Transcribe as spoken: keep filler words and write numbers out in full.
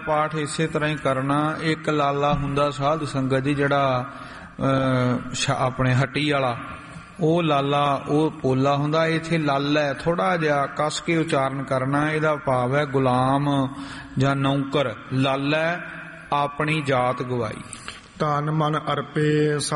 ਪਾਠ ਇਸੇ ਤਰ੍ਹਾਂ ਹੀ ਕਰਨਾ। ਇੱਕ ਲਾਲਾ ਹੁੰਦਾ ਸਾਧ ਸੰਗਤ ਜੀ ਜਿਹੜਾ ਅਹ ਆਪਣੇ ਹੱਟੀ ਵਾਲਾ, ਉਹ ਲਾਲਾ ਉਹ ਪੋਲਾ ਹੁੰਦਾ। ਇੱਥੇ ਲਾਲਾ ਥੋੜਾ ਜਿਹਾ ਕੱਸ ਕੇ ਉਚਾਰਨ ਕਰਨਾ। ਇਹਦਾ ਭਾਵ ਹੈ ਗੁਲਾਮ ਜਾਂ ਨੌਕਰ। ਲਾਲਾ ਆਪਣੀ ਜਾਤ ਗਵਾਈ। ਤਨ ਮਨ ਅਰਪੇ